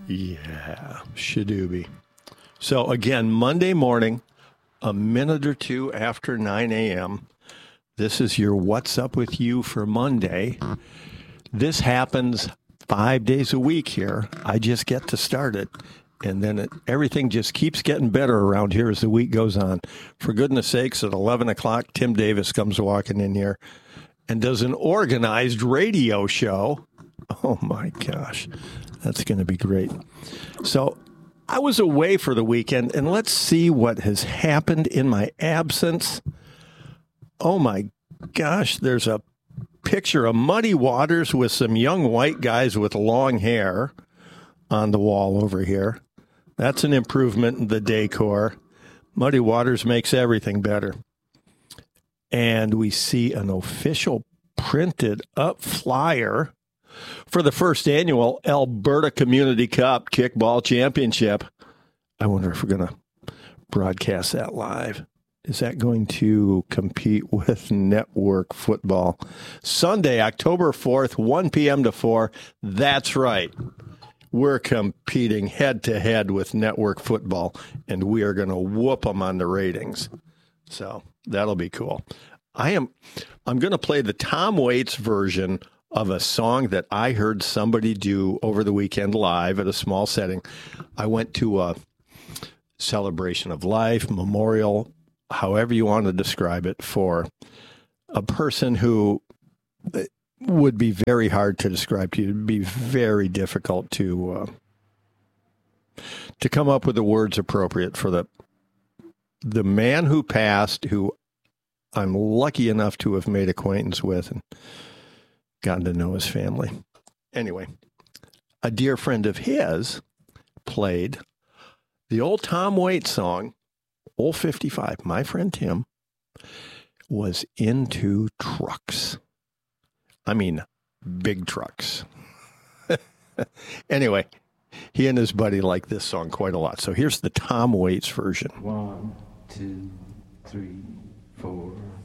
Yeah, Shadooby. So again, Monday morning, a minute or two after 9 a.m., this is your What's Up With You for Monday. This happens 5 days a week here. I just get to start it. And then everything just keeps getting better around here as the week goes on. For goodness sakes, at 11 o'clock, Tim Davis comes walking in here and does an organized radio show. Oh, my gosh. That's going to be great. So I was away for the weekend, and let's see what has happened in my absence. Oh, my gosh. There's a picture of Muddy Waters with some young white guys with long hair on the wall over here. That's an improvement in the decor. Muddy Waters makes everything better. And we see an official printed up flyer for the first annual Alberta Community Cup Kickball Championship. I wonder if we're going to broadcast that live. Is that going to compete with network football? Sunday, October 4th, 1 p.m. to 4. That's right. We're competing head-to-head with network football, and we are going to whoop them on the ratings. So that'll be cool. I'm going to play the Tom Waits version of a song that I heard somebody do over the weekend live at a small setting. I went to a celebration of life, memorial, however you want to describe it, for a person who would be very hard to describe to you. It would be very difficult to come up with the words appropriate for the man who passed, who I'm lucky enough to have made acquaintance with and gotten to know his family. Anyway, a dear friend of his played the old Tom Waits song, Old 55. My friend Tim was into trucks. I mean, big trucks. Anyway, he and his buddy like this song quite a lot. So here's the Tom Waits version. 1, 2, 3, 4.